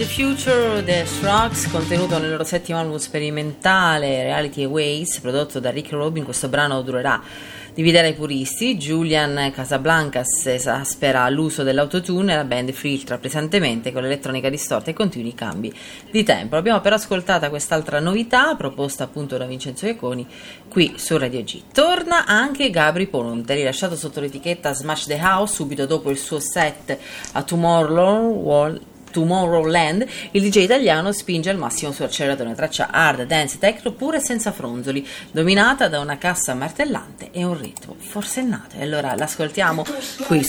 The Future, The Shrugs, contenuto nel loro settimo album sperimentale Reality Aways, prodotto da Rick Rubin. Questo brano durerà, dividerà i puristi. Julian Casablancas esaspera l'uso dell'autotune e la band filtra pesantemente con l'elettronica distorta e continui cambi di tempo. Abbiamo però ascoltata quest'altra novità proposta appunto da Vincenzo Iaconi qui su Radio G. Torna anche Gabry Ponte, rilasciato sotto l'etichetta Smash the House subito dopo il suo set a Tomorrowland. Il DJ italiano spinge al massimo su Acceleratore, una traccia hard, dance, techno pure senza fronzoli, dominata da una cassa martellante e un ritmo forsennato. E allora l'ascoltiamo qui su